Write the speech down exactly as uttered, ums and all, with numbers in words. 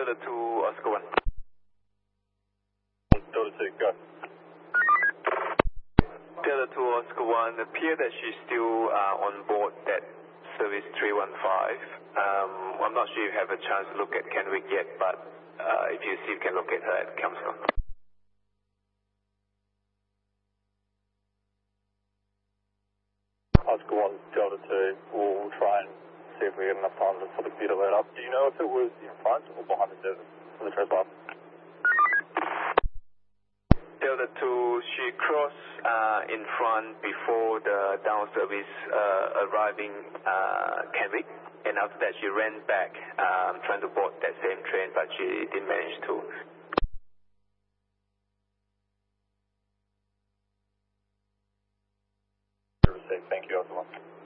Delta two, Oscar one. Delta two, go. Delta two, Oscar one, appear that she's still uh, on board that service three one five. Um, I'm not sure if you have a chance to look at Kenwick yet, but uh, if you see, you can locate her at Kelmscott. Oscar one, Delta two, we'll try and see if we get enough time for the computer load up. Do you know if it was in front or behind the service for the transport? Delta two, she crossed uh, in front before the down service uh, arriving uh, Kenwick, and after that she ran back um, trying to board that same train, but she didn't manage to. Thank you, Oscar one.